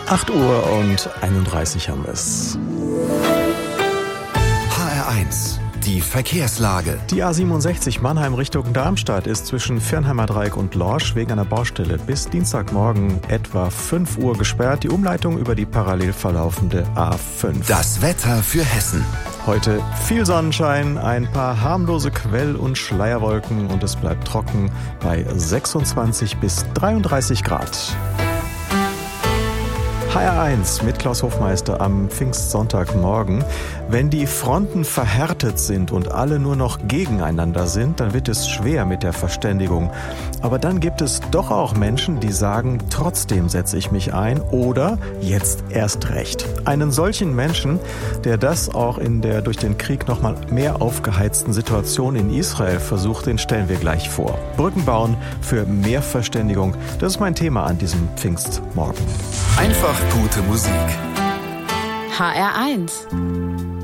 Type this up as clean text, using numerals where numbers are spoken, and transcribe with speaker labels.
Speaker 1: 8 Uhr und 31 haben wir es.
Speaker 2: HR1, die Verkehrslage.
Speaker 1: Die A67 Mannheim Richtung Darmstadt ist zwischen Viernheimer Dreieck und Lorsch wegen einer Baustelle bis Dienstagmorgen etwa 5 Uhr gesperrt. Die Umleitung über die parallel verlaufende A5.
Speaker 2: Das Wetter für Hessen.
Speaker 1: Heute viel Sonnenschein, ein paar harmlose Quell- und Schleierwolken und es bleibt trocken bei 26 bis 33 Grad. HR1 mit Klaus Hofmeister am Pfingstsonntagmorgen. Wenn die Fronten verhärtet sind und alle nur noch gegeneinander sind, dann wird es schwer mit der Verständigung. Aber dann gibt es doch auch Menschen, die sagen, trotzdem setze ich mich ein oder jetzt erst recht. Einen solchen Menschen, der das auch in der durch den Krieg nochmal mehr aufgeheizten Situation in Israel versucht, den stellen wir gleich vor. Brücken bauen für mehr Verständigung, das ist mein Thema an diesem Pfingstmorgen.
Speaker 2: Einfach gute Musik.
Speaker 3: HR1